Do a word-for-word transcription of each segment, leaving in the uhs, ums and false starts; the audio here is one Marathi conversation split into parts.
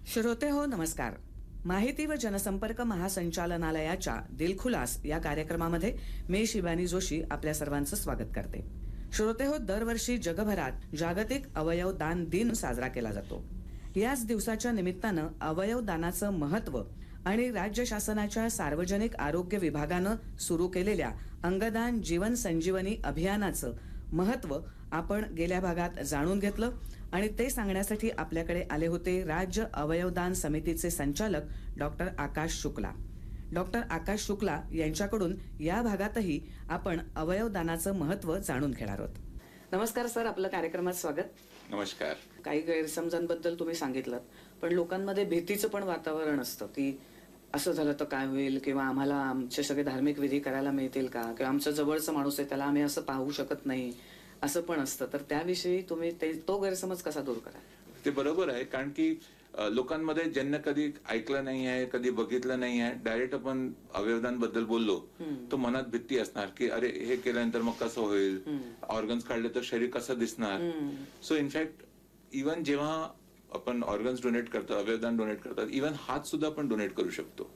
श्रोते हो नमस्कार. माहिती व जनसंपर्क महासंचालनालयाच्या दिलखुलास या कार्यक्रमामध्ये मी शिवानी जोशी आपल्या सर्वांचं स्वागत करते. श्रोते हो, दरवर्षी जगभरात जागतिक अवयव दान दिन साजरा केला जातो. याच दिवसाच्या निमित्तानं अवयव दानाचं महत्त्व आणि राज्य शासनाच्या सार्वजनिक आरोग्य विभागानं सुरू केलेल्या अंगदान जीवन संजीवनी अभियानाचं महत्त्व आपण गेल्या भागात जाणून घेतलं आणि ते सांगण्यासाठी आपल्याकडे आले होते राज्य अवयवदान समितीचे संचालक डॉक्टर आकाश शुक्ला. डॉक्टर आकाश शुक्ला यांच्याकडून या भागातही आपण अवयवदानाचं महत्त्व जाणून घेणार आहोत. नमस्कार सर, आपलं कार्यक्रमात स्वागत. नमस्कार. काही गैरसमजांबद्दल तुम्ही सांगितलं, पण लोकांमध्ये भीतीचं पण वातावरण असतं की असं झालं तर काय होईल, किंवा आम्हाला आमचे सगळे धार्मिक विधी करायला मिळतील का, किंवा आमचं जवळचं माणूस आहे त्याला आम्ही असं पाहू शकत नाही, असं पण असतं. तर त्याविषयी तुम्ही ते तो गैरसमज कसा दूर करा? ते बरोबर आहे, कारण की लोकांमध्ये ज्यांना कधी ऐकलं नाही आहे, कधी बघितलं नाही आहे, डायरेक्ट आपण अवयवदान बद्दल बोललो तो मनात भीती असणार की अरे हे केल्यानंतर मग कसं होईल, ऑर्गन्स काढले तर शरीर कसं दिसणार. सो इनफॅक्ट इव्हन जेव्हा आपण ऑर्गन्स डोनेट करतो, अवयवदान डोनेट करतात, इव्हन हात सुद्धा आपण डोनेट करू शकतो.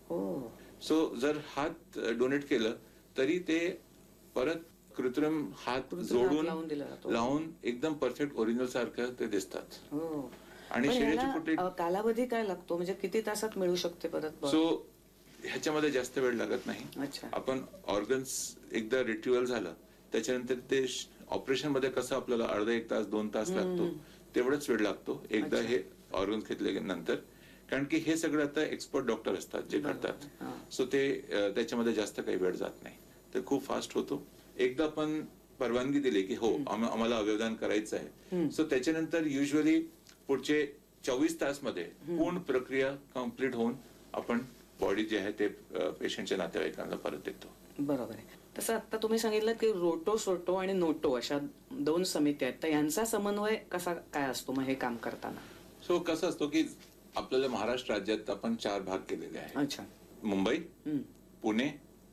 सो जर हात डोनेट केलं तरी ते परत कृत्रिम हात जोडून लावून एकदम परफेक्ट ओरिजिनल सारखं ते दिसतात. आणि शरीराची कालावधी काय लागतो, म्हणजे किती तासात मिळू शकते परत? सो ह्याच्यामध्ये जास्त वेळ लागत नाही. आपण ऑर्गन्स एकदा रिट्रीव्हल झालं त्याच्यानंतर ते ऑपरेशन मध्ये कसं आपल्याला अर्धा एक तास दोन तास लागतो तेवढाच वेळ लागतो एकदा हे ऑर्गन्स घेतल्यानंतर, कारण की हे सगळं आता एक्सपर्ट डॉक्टर असतात जे करतात. सो ते त्याच्यामध्ये जास्त काही वेळ जात नाही, ते खूप फास्ट होतो. एकदा आपण परवानगी दिली की हो आम्हाला अवयवदान करायचं आहे, सो त्याच्यानंतर युजली पुढचे चोवीस तास मध्ये पूर्ण प्रक्रिया कम्प्लीट होऊन आपण बॉडी जे आहे ते पेशंटच्या नातेवाईकांना परत देतो. बरोबर आहे. तसं आता तुम्ही सांगितलं की रोटो सोटो आणि नोटो अशा दोन समित्या आहेत, तर यांचा समन्वय कसा काय असतो मग हे काम करताना? सो कसं असतो की आपल्याला महाराष्ट्र राज्यात आपण चार भाग केलेले आहेत. अच्छा. मुंबई, पुणे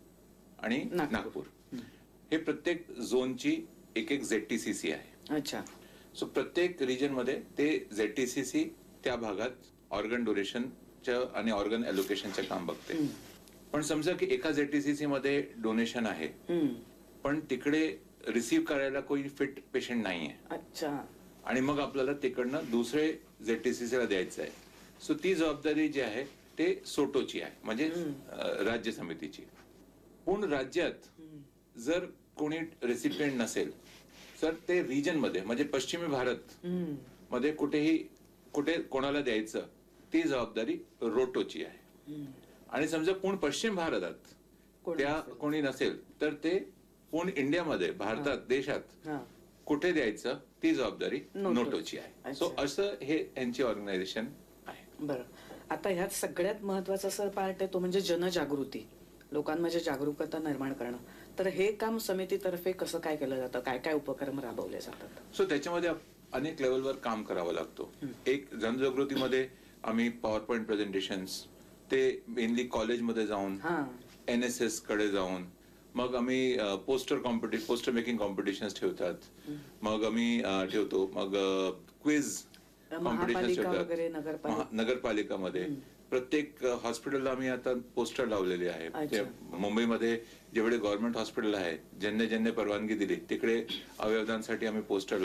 आणि नागपूर. हे प्रत्येक झोनची एक एक झेडटीसीसी आहे. अच्छा. सो प्रत्येक रिजन मध्ये ते झेडटीसीसी त्या भागात ऑर्गन डोनेशनच्या आणि ऑर्गन एलोकेशनचे काम बघते. पण समजा की एका झेडटीसीसी मध्ये डोनेशन आहे पण तिकडे रिसीव्ह करायला कोणी फिट पेशंट नाहीये. अच्छा. आणि मग आपल्याला तिकडनं दुसरे झेडटीसीसीला द्यायचं आहे. सो ती जबाबदारी जी आहे ते सोटोची आहे, म्हणजे राज्य समितीची. पूर्ण राज्यात जर कोणी रेसिपियंट नसेल तर ते रिजन मध्ये म्हणजे पश्चिमी भारत मध्ये कुठेही कुठे कोणाला द्यायचं ती जबाबदारी रोटोची आहे. आणि समजा पूर्ण पश्चिम भारतात त्या कोणी नसेल तर ते पूर्ण इंडियामध्ये भारतात देशात कुठे द्यायचं ती जबाबदारी नोटोची आहे. सो असं हे यांची ऑर्गनायझेशन आहे. बरं, आता ह्यात सगळ्यात महत्वाचा सर पार्ट आहे तो म्हणजे जनजागृती, लोकांमध्ये जागरूकता निर्माण करणं. तर हे काम समितीतर्फे कसं काय केलं जातं, काय काय उपक्रम राबवले जातात? सो त्याच्यामध्ये अनेक लेवलवर काम करावं लागतो. एक जनजागृतीमध्ये आम्ही पॉवर पॉइंट प्रेझेंटेशन्स ते मेनली कॉलेजमध्ये जाऊन, एन एस एस कडे जाऊन, मग आम्ही poster competition poster making competitions ठेवतात, मग आम्ही ठेवतो, मग क्विज कॉम्पिटिशन ठेवतात नगरपालिकामध्ये. प्रत्येक हॉस्पिटलला आम्ही आता पोस्टर लावलेले आहे. मुंबईमध्ये जेवढे गव्हर्नमेंट हॉस्पिटल आहे ज्यांनी ज्यांनी परवानगी दिली तिकडे अवयवदानासाठी आम्ही पोस्टर